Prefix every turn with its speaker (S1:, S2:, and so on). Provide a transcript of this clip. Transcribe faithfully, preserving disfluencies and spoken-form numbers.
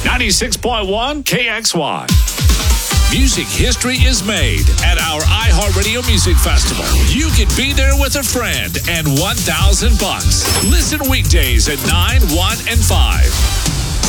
S1: ninety-six point one K X Y. Music history is made at our iHeartRadio Music Festival. You could be there with a friend and one thousand bucks. Listen weekdays at nine, one, and five.